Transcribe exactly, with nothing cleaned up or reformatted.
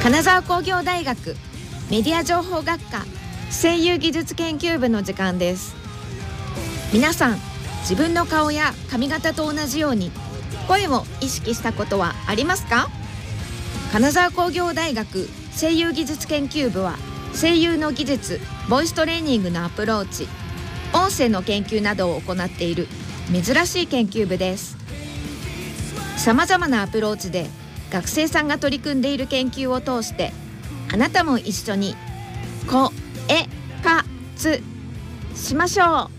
金沢工業大学メディア情報学科声優技術研究部の時間です。皆さん、自分の顔や髪型と同じように声を意識したことはありますか？金沢工業大学声優技術研究部は、声優の技術、ボイストレーニングのアプローチ、音声の研究などを行っている珍しい研究部です。さまざまなアプローチで学生さんが取り組んでいる研究を通して、あなたも一緒にこえかつしましょう。